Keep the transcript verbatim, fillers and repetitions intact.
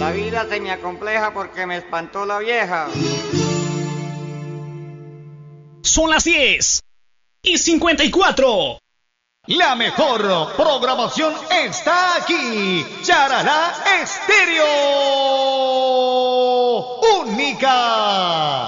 La vida se me acompleja porque me espantó la vieja. Son las diez y cincuenta y cuatro. La mejor programación está aquí. Charalá Estéreo. Única.